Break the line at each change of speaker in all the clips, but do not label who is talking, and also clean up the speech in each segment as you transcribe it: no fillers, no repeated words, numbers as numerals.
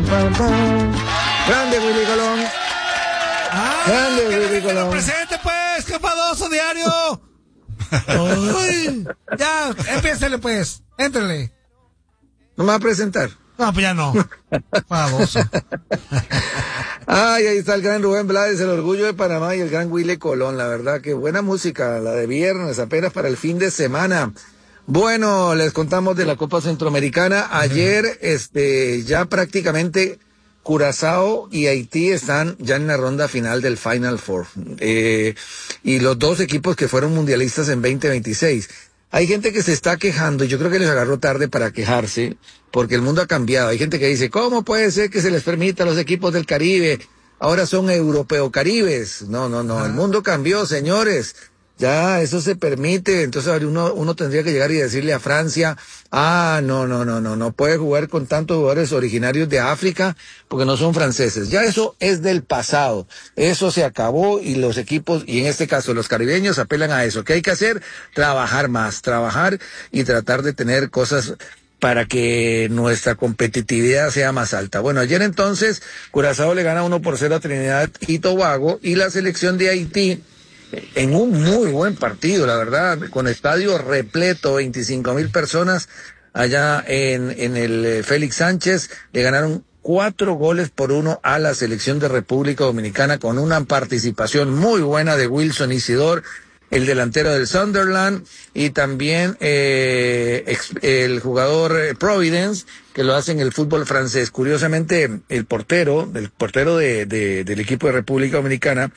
Grande Willy Colón. Grande Willy Colón.
Presente pues, qué fadoso diario. Uy, ya, empiécele pues, éntrele.
¿No me va a presentar?
No, pues ya no. Fadoso.
Ay, ahí está el gran Rubén Blades, el orgullo de Panamá, y el gran Willy Colón. La verdad que buena música, la de viernes, apenas para el fin de semana. Bueno, les contamos de la Copa Centroamericana. Ayer, ya prácticamente Curazao y Haití están ya en la ronda final del Final Four. Y los dos equipos que fueron mundialistas en 2026. Hay gente que se está quejando, y yo creo que les agarró tarde para quejarse, porque el mundo ha cambiado. Hay gente que dice, ¿cómo puede ser que se les permita a los equipos del Caribe? Ahora son europeo-caribes. No, el mundo cambió, señores. Ya, eso se permite. Entonces uno tendría que llegar y decirle a Francia, no puede jugar con tantos jugadores originarios de África porque no son franceses. Ya eso es del pasado. Eso se acabó, y los equipos, y en este caso los caribeños, apelan a eso. ¿Qué hay que hacer? Trabajar más, trabajar y tratar de tener cosas para que nuestra competitividad sea más alta. Bueno, ayer entonces Curazao le gana 1-0 a Trinidad y Tobago, y la selección de Haití, en un muy buen partido, la verdad, con estadio repleto, 25,000 personas allá en el Félix Sánchez, le ganaron 4-1 a la selección de República Dominicana, con una participación muy buena de Wilson Isidor, el delantero del Sunderland, y también el jugador Providence, que lo hace en el fútbol francés. Curiosamente, el portero del equipo de República Dominicana,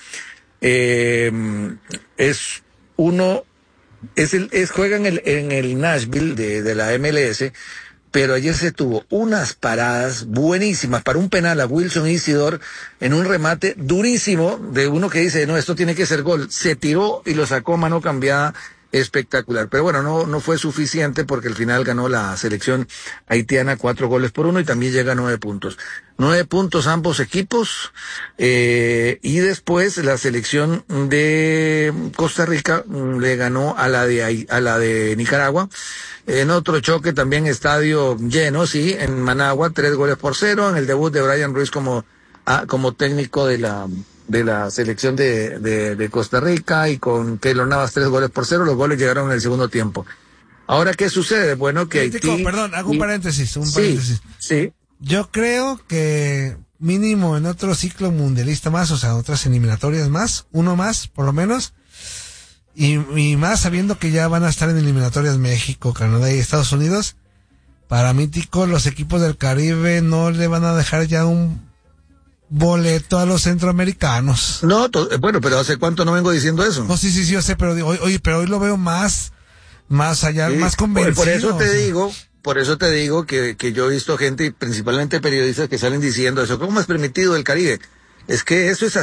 juega en el Nashville de la MLS, pero ayer se tuvo unas paradas buenísimas para un penal a Wilson Isidor en un remate durísimo de uno que dice, no, esto tiene que ser gol. Se tiró y lo sacó mano cambiada. Espectacular, pero bueno, no fue suficiente, porque al final ganó la selección haitiana 4-1 y también llega a 9 puntos. 9 puntos ambos equipos, y después la selección de Costa Rica le ganó a la de Nicaragua, en otro choque también, estadio lleno, sí, en Managua, 3-0, en el debut de Brian Ruiz como técnico de la selección de Costa Rica, y con Keylor Navas 3-0. Los goles llegaron en el segundo tiempo. Ahora, ¿qué sucede? Bueno, que Haití...
Perdón, hago un paréntesis.
Sí.
Yo creo que mínimo en otro ciclo mundialista más, o sea, otras eliminatorias más, uno más, por lo menos, y más sabiendo que ya van a estar en eliminatorias México, Canadá y Estados Unidos, para mí, Tico, los equipos del Caribe no le van a dejar ya un boleto a los centroamericanos.
No, bueno, pero ¿hace cuánto no vengo diciendo eso?
No, sí, yo sé, pero hoy lo veo más allá, sí, más convencido.
Por eso te digo que yo he visto gente, principalmente periodistas, que salen diciendo eso. ¿Cómo es permitido el Caribe? Es que eso es